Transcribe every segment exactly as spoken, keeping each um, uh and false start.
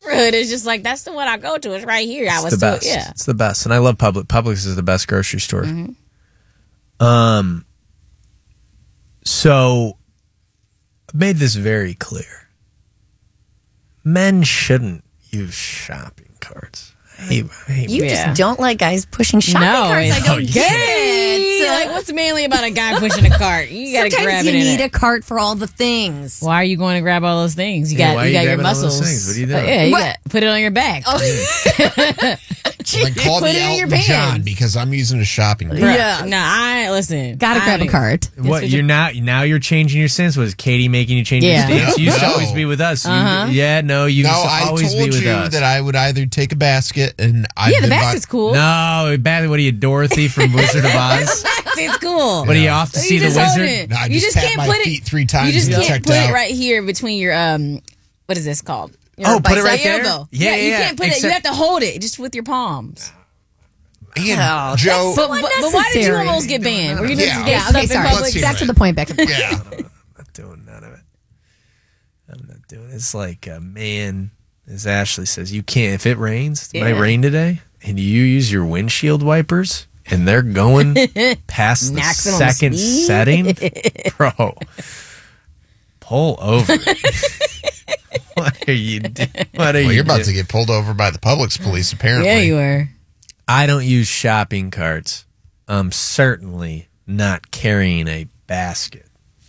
neighborhood is just like, that's the one I go to. It's right here. I It's was the still, best. yeah. It's the best. And I love Publix. Publix is the best grocery store. Mm-hmm. Um, so, I made this very clear. Men shouldn't use shopping carts. I hate, I hate You Yeah. just don't like guys pushing shopping No, carts. I it's- don't Oh, get Hey, it. like, what's manly about a guy pushing a cart? You gotta Sometimes grab you it in need it. a cart for all the things. Why are you going to grab all those things? You Yeah, got why are you you got your grabbing all those muscles. things? What are you doing? Uh, yeah, you What? got put it on your back. Oh, Like, call Put me it in your Elton John pants. because I'm using a shopping cart. Bruh, Yeah. No, I listen. gotta I grab a don't- cart. What you're not now? You're changing your stance. Was Katie making you change Yeah. your stance? You used to No. always be with us. You- Uh-huh. yeah, no, you No, used to I always told be with you us. that I would either take a basket and I Yeah, the basket's cool. no, badly. What are you, Dorothy from Wizard of Oz? It's cool. What are you off to So see you the just hold wizard? it. No, I you just just tap can't my put feet it three times You just and can't checked put out. it right here between your um. What is this called? Your Oh, put it right bicep there? elbow. Yeah, you yeah, can't put it. You except- have to hold it just with your palms. And Oh, Joe, But, but, but why did you unnecessary. almost get banned? Were you just Yeah. get Yeah, stuff okay, in sorry. public? Let's hear Back it. to the point. Back to the point. yeah, I'm not doing none of it. I'm not doing it. It's like a man, as Ashley says, you can't. If it rains, it might Yeah. rain today, and you use your windshield wipers, and they're going past the Maximum second speed. setting, bro. Pull over. What are you doing? What are well, you you're about doing? to get pulled over by the Publix police. Apparently, Yeah, you were. I don't use shopping carts. I'm certainly not carrying a basket.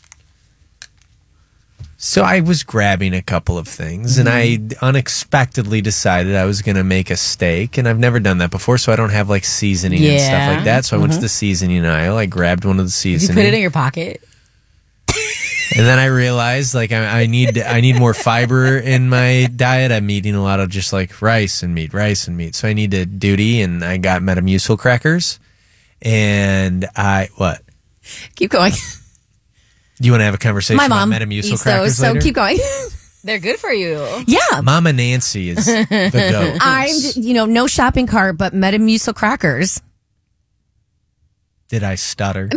So I was grabbing a couple of things, and I unexpectedly decided I was going to make a steak, and I've never done that before, so I don't have like seasoning and stuff Yeah. like that. So I went to the seasoning aisle. I grabbed one of the You seasoning, put it in your pocket. and then I realized like I, I need I need more fiber in my diet. I'm eating a lot of just like rice and meat, rice and meat. So I need to duty, and I got Metamucil crackers, and I what? Keep going. Do you want to have a conversation My mom about Metamucil eats crackers those, so later? keep going. They're good for you. Yeah. Mama Nancy is the goat. I'm, you know, no shopping cart, but Metamucil crackers. Did I stutter?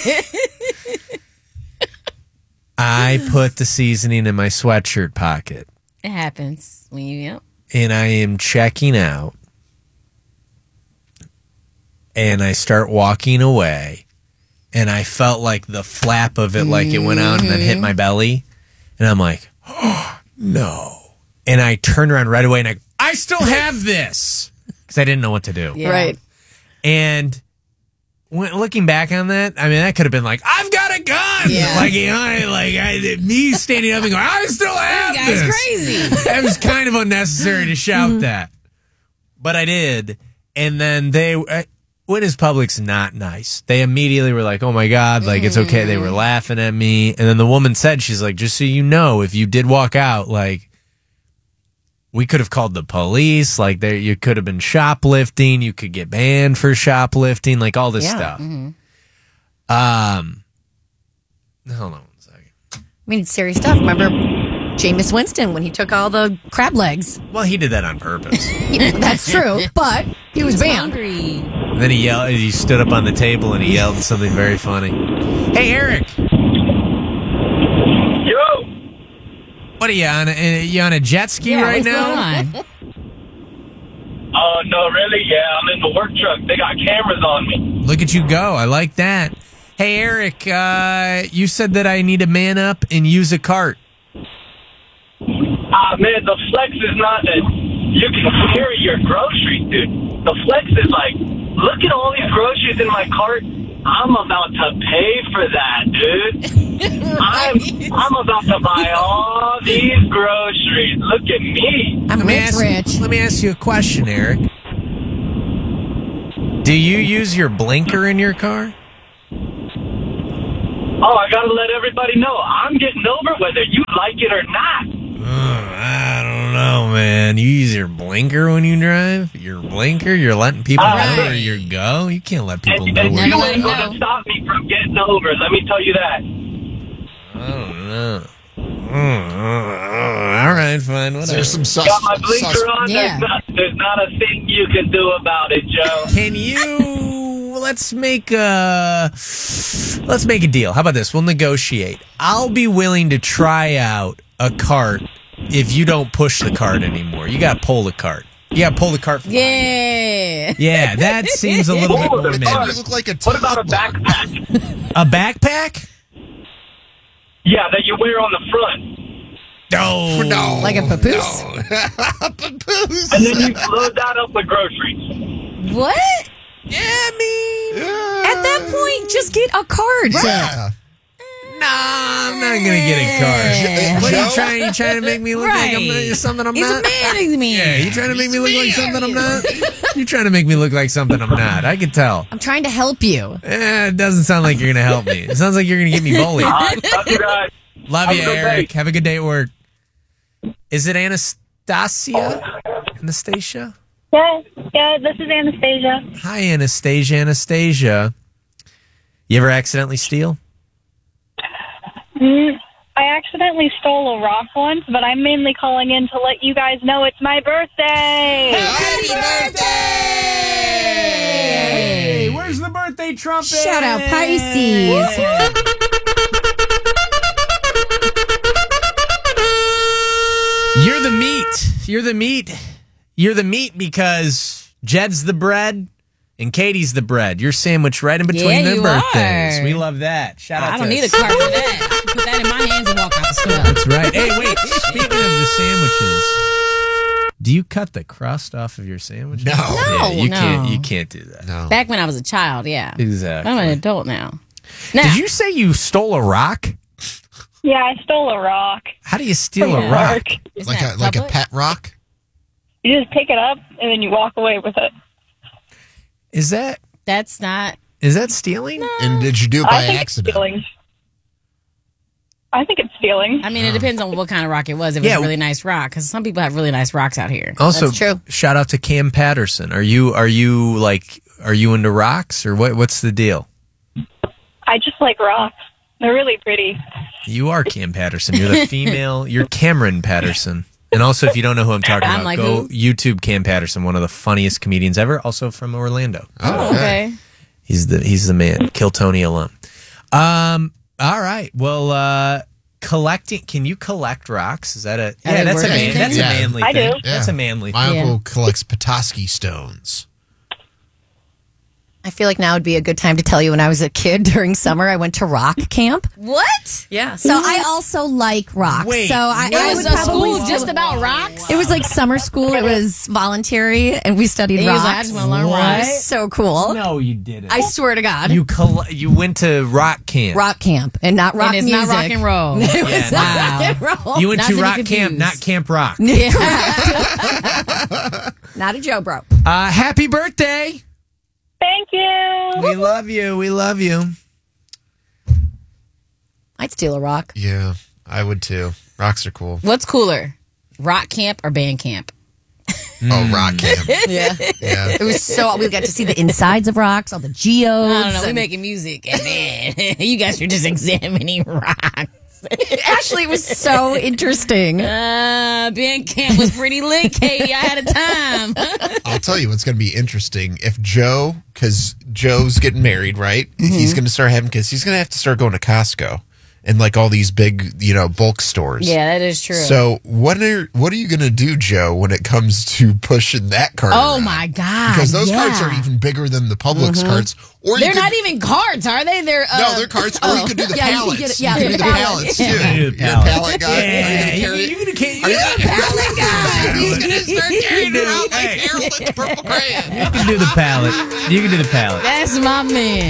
I put the seasoning in my sweatshirt pocket, It happens when you, yep. and I am checking out, and I start walking away, and I felt like the flap of it, like it went out and then hit my belly, and I'm like, oh, no. And I turned around right away, and I, I still have this, because I didn't know what to do. Yeah. Right. And when, looking back on that, I mean, that could have been like, I've got a gun. Yeah. Like, you know, like I, me standing up and going, I still have This guy's this. crazy. It was kind of unnecessary to shout that. But I did. And then they, uh, when is Publix not nice? They immediately were like, oh my God, like, it's okay. They were laughing at me. And then the woman said, she's like, just so you know, if you did walk out, like, we could have called the police. Like, there, you could have been shoplifting. You could get banned for shoplifting. Like all this Yeah. stuff. Um, hold on one second. I mean, it's serious stuff. Remember Jameis Winston when he took all the crab legs? Well, he did that on purpose. Yeah, that's true, but he was banned. Hungry. And then he yelled. He stood up on the table and he yelled something very funny. Hey, Eric. Yo, What are you on? A, you on a jet ski Yeah, right what's now? going on? uh, no, really, yeah, I'm in the work truck. They got cameras on me. Look at you go. I like that. Hey, Eric. Uh, you said that I need to man up and use a cart. Ah, man, the Flex is not that you can carry your groceries, dude. The Flex is like, look at all these groceries in my cart. I'm about to pay for that, dude. I'm I'm about to buy all these groceries. Look at me. I'm Let me rich, ask, rich. Let me ask you a question, Eric. Do you use your blinker in your car? Oh, I gotta let everybody know. I'm getting over whether you like it or not. Oh, I don't know, man. You use your blinker when you drive? Your blinker? You're letting people All know right. where you go? You can't let people And, know and where you you ain't know. gonna stop me from getting over. Let me tell you that. I don't know. Mm, all right, fine, Is whatever. there some sus- Got my blinker sus- on. Yeah. There's not, there's not a thing you can do about it, Joe. Can you let's make a let's make a deal. How about this? We'll negotiate. I'll be willing to try out a cart if you don't push the cart anymore. You got to pull the cart. You got to pull the cart from behind you. Yeah. Yeah, that seems a little bit Pull more the manly. cart. You look like a What about a toddler. backpack? A backpack? Yeah, that you wear on the front. No. No. Like a papoose? No. Papoose. And then you load that up with groceries. What? Yeah, me. At that point, just get a card. Yeah. Nah, I'm not gonna get a card. What are you Joe? trying? You trying to make me look like I'm Right. something I'm He's not? a man. He's a man. Yeah, you trying to make me look like something I'm not? You trying to make me look like something I'm not? I can tell. I'm trying to help you. Eh, it doesn't sound like you're gonna help me. It sounds like you're gonna get me bullied. All right, love you guys. Love Have you, a good Eric. day. Have a good day at work. Is it Anastasia? Anastasia? Yeah, yeah, this is Anastasia. Hi, Anastasia. Anastasia. You ever accidentally steal? Mm, I accidentally stole a rock once, but I'm mainly calling in to let you guys know it's my birthday. Happy birthday! Hey, where's the birthday trumpet? Shout out Pisces. You're the meat. You're the meat. You're the meat because Jed's the bread and Katie's the bread. You're sandwiched right in between Yeah, their you birthdays. are. We love that. Shout out I don't to need a card for that. I can put that in my hands and walk out the store. That's right. Hey, wait. Speaking of the sandwiches, do you cut the crust off of your sandwich? No. Yeah, you No. can't. You can't do that. No. Back when I was a child, yeah. Exactly. I'm an adult now. Now, Did you say you stole a rock? Yeah, I stole a rock. How do you steal from a rock? work. isn't Like that a like a public? pet rock? You just pick it up and then you walk away with it. Is that That's not. is that stealing? And did you do it I by think accident? it's stealing. I think it's stealing. I mean, it depends on what kind of rock it was. If it Yeah. was a really nice rock, because some people have really nice rocks out here. Also, That's true. shout out to Cam Patterson. Are you are you like are you into rocks or what? What's the deal? I just like rocks. They're really pretty. You are Cam Patterson. You're the female. You're Cameron Patterson. And also, if you don't know who I'm talking I'm about, like, go who? YouTube Cam Patterson, one of the funniest comedians ever. Also from Orlando. Oh, Okay. He's the he's the man. Kill Tony alum. Um. All right. Well, uh, collecting. Can you collect rocks? Is that a yeah? they That's a worth man. anything? That's Yeah. a manly I thing. do. That's a manly My thing. Yeah. uncle collects Petoskey stones. I feel like now would be a good time to tell you when I was a kid during summer, I went to rock camp. What? Yeah. So I also like rocks. Wait, so I, It I was would a probably school just about rocks? It was like summer school. It was voluntary, and we studied And he was rocks. like, I just wanna learn It What? was so cool. No, you didn't. I swear to God. you coll- You went to rock camp. rock camp and not rock And it's music. not rock and roll. It Yeah, was no. not rock and roll. You went Not to to be rock camp, confused. not Camp Rock. Not a Joe bro. Uh, happy birthday. Thank you. We love you. We love you. I'd steal a rock. Yeah, I would too. Rocks are cool. What's cooler, rock camp or band camp? Oh, rock camp. Yeah. Yeah. It was so, we got to see the insides of rocks, all the geodes. I don't know. We and- making music, and then you guys are just examining rocks. Actually, it was so interesting. Uh, band camp was pretty lit, Katie. I had a time. I'll tell you what's going to be interesting. If Joe, because Joe's getting married, right? He's going to start having kids. He's going to have to start going to Costco and like all these big, you know, bulk stores. Yeah, that is true. So what are what are you going to do, Joe, when it comes to pushing that cart? oh around? my god! Because those yeah. carts are even bigger than the Publix carts. Or you They're could, not even cards, are they? They're uh, No, they're carts. Or you could do the Yeah, you could pallets. get it- yeah, you could do the pallets. pallets too. Yeah. You're a pallet guy. Yeah, Are you going to you, carry it? you gonna carry. Are you Yeah, a pallet guy? He's going to start carrying do. around like Hey. Harold at the Purple Crayon. you can do the pallet. You can do the pallet. That's my man.